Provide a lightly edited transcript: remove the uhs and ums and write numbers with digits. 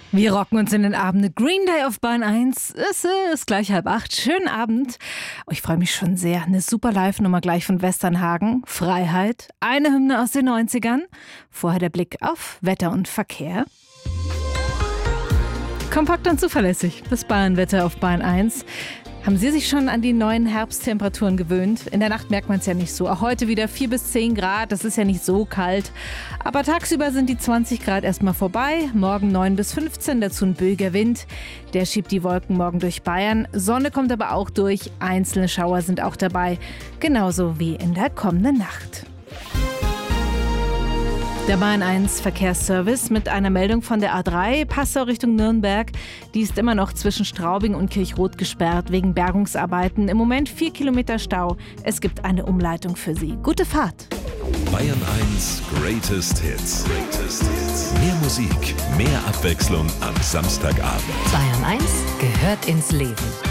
Wir rocken uns in den Abend mit Green Day auf Bahn 1. Es ist gleich 7:30. Schönen Abend. Oh, ich freue mich schon sehr. Eine super Live-Nummer gleich von Westernhagen. Freiheit. Eine Hymne aus den 90ern. Vorher der Blick auf Wetter und Verkehr. Kompakt und zuverlässig. Das Bahnwetter auf Bahn 1. Haben Sie sich schon an die neuen Herbsttemperaturen gewöhnt? In der Nacht merkt man es ja nicht so. Auch heute wieder 4 bis 10 Grad, das ist ja nicht so kalt. Aber tagsüber sind die 20 Grad erstmal vorbei. Morgen 9 bis 15, dazu ein böiger Wind. Der schiebt die Wolken morgen durch Bayern. Sonne kommt aber auch durch. Einzelne Schauer sind auch dabei. Genauso wie in der kommenden Nacht. Der Bahn 1 Verkehrsservice mit einer Meldung von der A3 Passau Richtung Nürnberg. Die ist immer noch zwischen Straubing und Kirchrot gesperrt wegen Bergungsarbeiten. Im Moment 4 Kilometer Stau. Es gibt eine Umleitung für Sie. Gute Fahrt. Bayern 1 Greatest Hits. Mehr Musik, mehr Abwechslung am Samstagabend. Bayern 1 gehört ins Leben.